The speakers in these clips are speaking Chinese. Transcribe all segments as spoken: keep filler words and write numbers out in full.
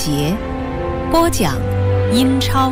杰，播讲英超。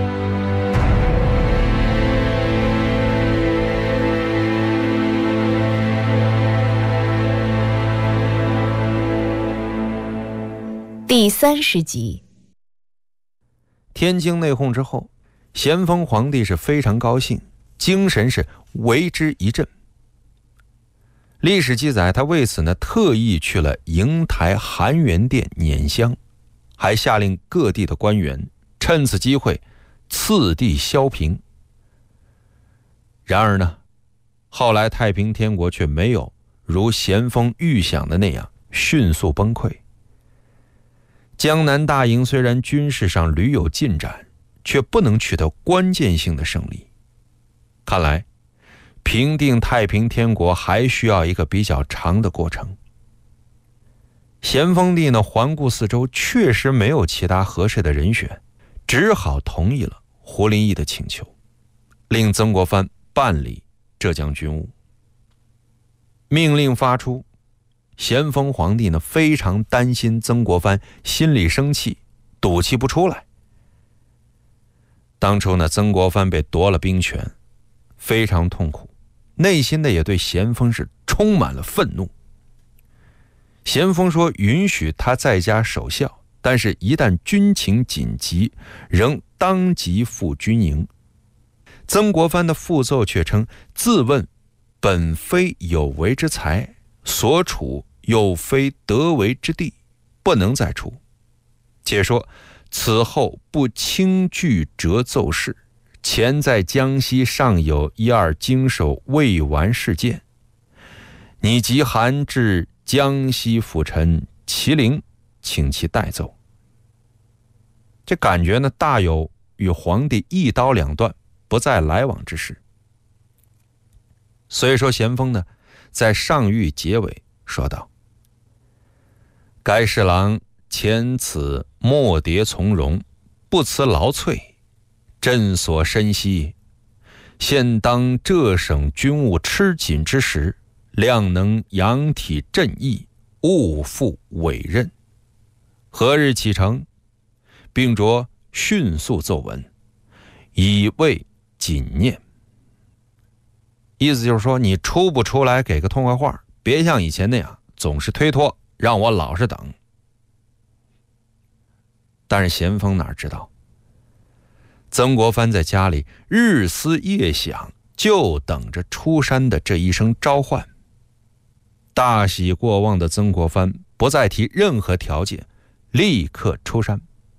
第三十集。 天津内讧之后，咸丰皇帝是非常高兴，精神是为之一振。历史记载，他为此呢特意去了瀛台含元殿拈香，还下令各地的官员趁此机会赐地削平。然而呢，后来太平天国却没有如咸丰预想的那样迅速崩溃。江南大营虽然军事上屡有进展，却不能取得关键性的胜利。看来平定太平天国还需要一个比较长的过程。咸丰帝呢环顾四周，确实没有其他合适的人选，只好同意了胡林翼的请求，令曾国藩办理浙江军务。命令发出，咸丰皇帝呢非常担心曾国藩心里生气，赌气不出来。当初呢，曾国藩被夺了兵权，非常痛苦，内心的也对咸丰是充满了愤怒。咸丰说允许他在家守孝，但是一旦军情紧急，仍当即赴军营。曾国藩的复奏却称，自问本非有为之才，所处又非得为之地，不能再出。且说此后不轻据折奏事，前在江西尚有一二经手未完事件，你即函至江西府臣麒麟，请其代奏。这感觉呢，大有与皇帝一刀两断，不再来往之势。所以说咸丰呢，在上谕结尾说道：该侍郎前此耄耋从容，不辞劳瘁，朕所深悉，现当浙省军务吃紧之时，谅能扬体振翼，勿负委任。何日启程？并着迅速奏文，以慰谨念。意思就是说，你出不出来给个痛快话，别像以前那样总是推脱，让我老是等。但是咸丰哪知道，曾国藩在家里日思夜想，就等着出山的这一声召唤。大喜过望的曾国藩不再提任何条件，立刻出山。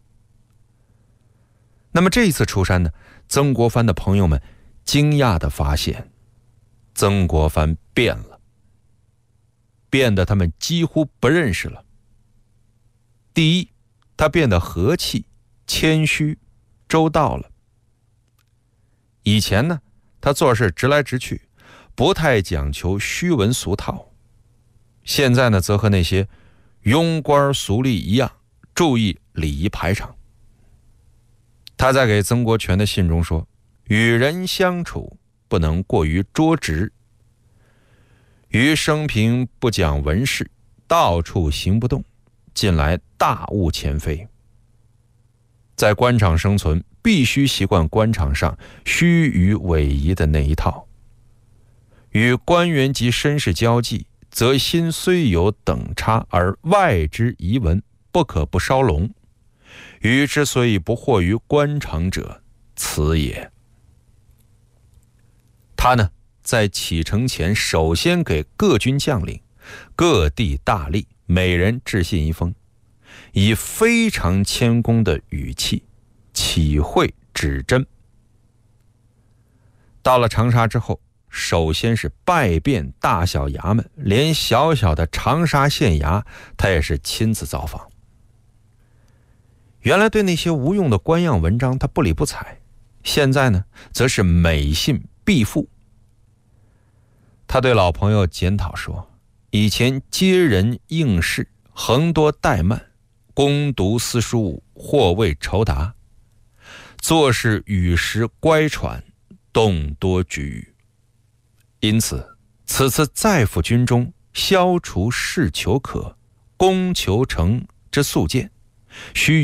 那么这一次出山呢，曾国藩的朋友们惊讶地发现，曾国藩变了，变得他们几乎不认识了。第一，他变得和气、谦虚、周到了。以前呢，他做事直来直去，不太讲求虚文俗套。现在呢，则和那些庸官俗吏一样，注意礼仪排场。他在给曾国荃的信中说，与人相处不能过于拙直，于生平不讲文事，到处行不动，近来大误前非。在官场生存，必须习惯官场上虚与委蛇的那一套。与官员及绅士交际，则心虽有等差，而外之遗文不可不稍隆。余之所以不惑于官场者，此也。他呢，在启程前，首先给各军将领、各地大吏每人致信一封，以非常谦恭的语气启会指针。到了长沙之后，首先是拜遍大小衙门，连小小的长沙县衙他也是亲自造访。原来对那些无用的官样文章他不理不睬，现在呢，则是每信必复。他对老朋友检讨说，以前接人应事，横多怠慢，攻读私书，或未酬答，做事语时乖舛，动多局语。因此此次再赴军中，消除事求可，攻求成之速见，须